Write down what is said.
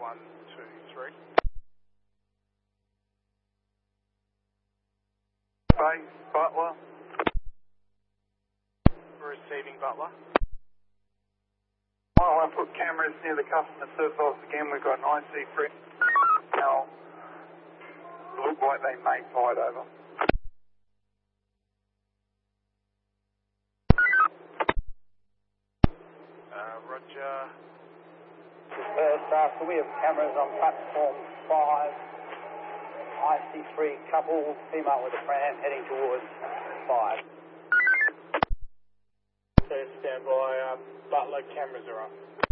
2, 3. Base, Butler. Receiving Butler. I want to put cameras near the customer service office again. We've got an IC3. Now, look like they may fight over. Roger. First, we have cameras on platform 5. IC3 couple, female with a pram heading towards 5. So stand by, Butler cameras are up.